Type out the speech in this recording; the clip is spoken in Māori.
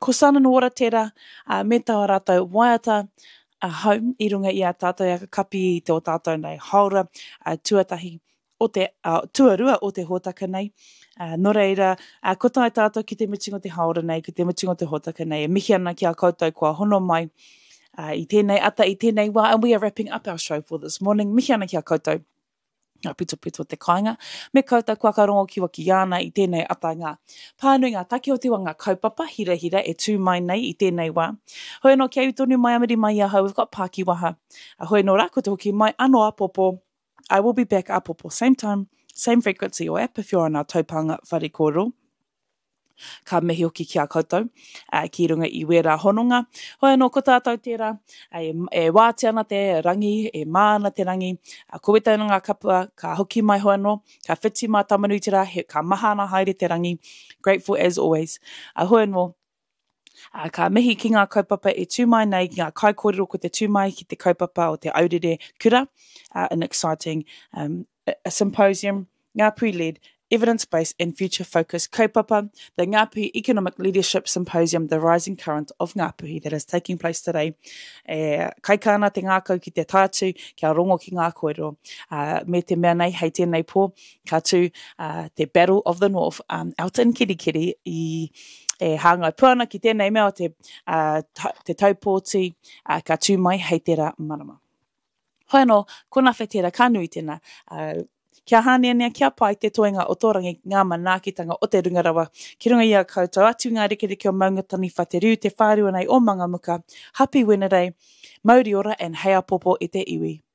ko sana no ora tērā, me taua rātou waiata, home, I runga I a tātou e kapi I te o tātou nei haora, tuatahi o te, tuarua o te hōtaka nei. No reira, ko tai tātou ki te mitingo te haora nei, ki te mitingo te hōtaka nei, e mihi ana ki a koutou kua hono mai, I tēnei ata, I tēnei wā, and we are wrapping up our show for this morning. Mihi ana ki a koutou. Ngā pito te kāinga. Me koutou kua karongo kiwa ki ana I tēnei ata ngā pānui ngā take o te wanga kaupapa, hira e tū mai nei I tēnei wā. Hoi no kia utonu mai amiri mai aha, we've got Pāki Waha. Hoi no rā, ko te hoki mai anō apopo. I will be back apopo, same time, same frequency or app if you're on our taupanga wharikoro. Ka mihi hoki ki a koutou, ki runga I wera hononga. Hoi no ko tātou tērā, e wāte ana te rangi, e māna te rangi, ko weta ngā kapua, ka hoki mai hoi no, ka whiti mai tamanutira, ka maha ana haere te rangi, grateful as always. Hoi no, ka mihi ki ngā kaupapa e tū mai nei, ngā kai kōrero ko te tū mai ki te kaupapa o te aurere kura, an exciting a symposium, Ngāpuhi-led, Evidence-Based and Future-Focused Kaupapa, the Ngāpuhi Economic Leadership Symposium, The Rising Current of Ngāpuhi, that is taking place today. Kai kāna te ngākau ki te tātu, kia rongo ki ngā kōrero. Me te mea nei, hei tēnei pō, ka tū te Battle of the North, out in Kirikiri, e hāngai puana ki tēnei mea o te taupōti, ka tū mai hei tērā marama. Hoi anō, ko nā whai tērā kānui tēnā, kia hāneanea, kia pai te toenga o tōrangi ngā manaakitanga o te rungarawa. Ki runga I a koutou atu ngā rekereke o maungatani whateru, te whārua nei o Mangamuka, happy Wednesday, Mauri ora and hea popo e te iwi.